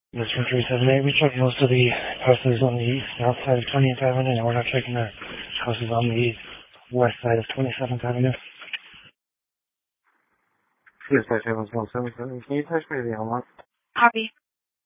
This is 378. We checked most of the houses on the east and outside of 20th Avenue, and we're not checking the houses on the west side of 27th Avenue. Yes, I was 177. Can you touch me the online? Copy.